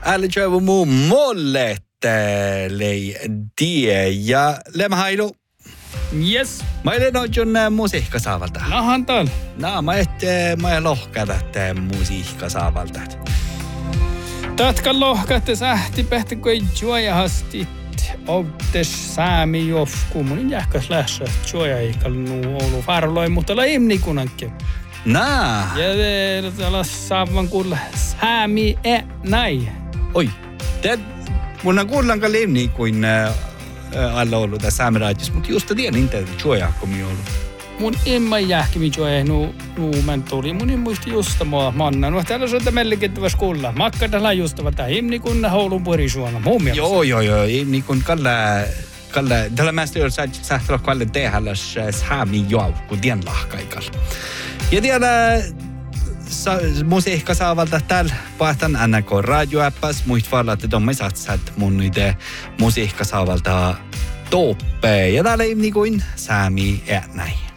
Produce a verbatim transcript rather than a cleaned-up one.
Älä tjövu muu mollettelei die ja lemhailu. Yes. Mä olen oikein musiikka saavalta. Nahan täällä. No, mä et, mä en lohkata musiikka saavalta. Tätkä lohkatte sähti pähti, kun ei juojahastit obtes säämi jofku. Mun jähkäs lähtsä juoja ikal nuu Oulu farloi, mutta la imnikunankin. Nää. Ja täällä saavan kuulla säämi e näin. Oi, te, mun on kuullankaan limni kuin äh, alla ollut tässä saamiraadiossa, mutta just tiedän niitä juojakkomi ollut. Mun imma jähkimi juoja nuu nuu men tuli. Mun en muisti just mua manna. No täällä on melkein kuulla. Makkadalla just vata imnikunna Oulun purisuona. Mun mielestä. Joo, joo, joo. Imnikun kalla, kalla, tällä mästä on sähtelä kalle tehälläs saami joukku tien lahkaikalla. Ja tiedä, sa, musiikka saavalta täällä pahtan N K radioäppäs. Muist vaan, että tuon me satsat mun niitä musiikka saavalta toppeen. Ja täällä imnikuin saami ja näin.